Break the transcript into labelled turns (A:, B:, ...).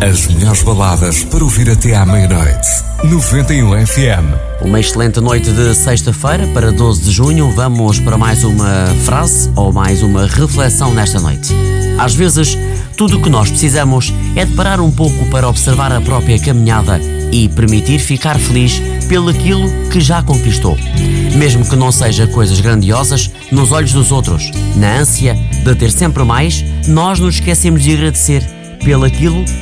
A: As melhores baladas para ouvir até à meia-noite. 91 FM.
B: Uma excelente noite de sexta-feira, para 12 de junho. Vamos para mais uma frase ou mais uma reflexão nesta noite. Às vezes, tudo o que nós precisamos é de parar um pouco para observar a própria caminhada e permitir ficar feliz pelo aquilo que já conquistou. Mesmo que não seja coisas grandiosas nos olhos dos outros. Na ânsia de ter sempre mais, nós nos esquecemos de agradecer pelo aquilo